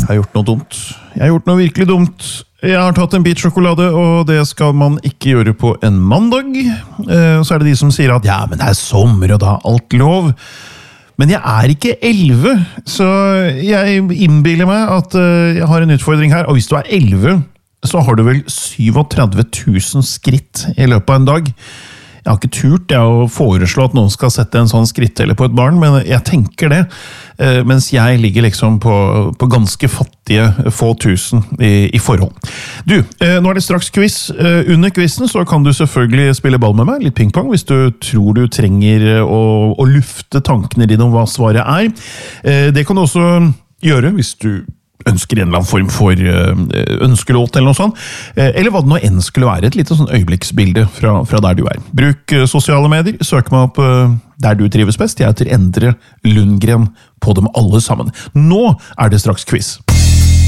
Jeg har gjort noe dumt. Jeg har gjort noe virkelig dumt. Jeg har tatt en bit sjokolade, og det skal man ikke gjøre på en mandag. Så er det de som sier at ja, men det er sommer, og da er alt lov. Men jeg er ikke 11, så jeg innbiller meg at jeg har en utfordring her. Og hvis du er 11, så har du vel 37 000 skritt i løpet av en dag. Jeg har ikke turt å foreslå at noen skal sette en sånn skritteller på et barn, men jeg tenker det, mens jeg ligger liksom på ganske fattige få tusen i forhold. Du, nå er det straks quiz. Under quizen så kan du selvfølgelig spille ball med meg, litt pingpong, hvis du tror du trenger å lufte tankene dine om hva svaret er. Det kan du også gjøre hvis du ønsker en eller annen form for ønskelåt eller noe sånt, eller hva det nå enn skulle være, et lite sånn øyeblikksbilde fra der du er. Bruk sosiale medier, søk meg opp der du trives best. Jeg heter Endre Lundgren på dem alle sammen. Nå er det straks quiz.